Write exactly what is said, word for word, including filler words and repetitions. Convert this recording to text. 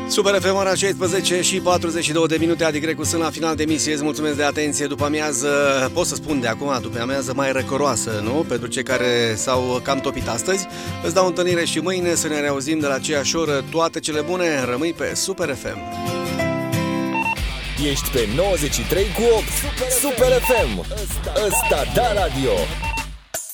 Super F M, ora șaisprezece și patruzeci și două de minute, Adi Grecu, sunt la final de emisie. Îți mulțumesc de atenție. După amiază, pot să spun de acum, după amiază mai răcoroasă, nu? Pentru cei care s-au cam topit astăzi. Îți dau întâlnire și mâine, să ne reauzim de la aceeași oră. Toate cele bune, rămâi pe Super F M. Ești pe nouăzeci și trei cu opt. Super F M. Ăsta da radio.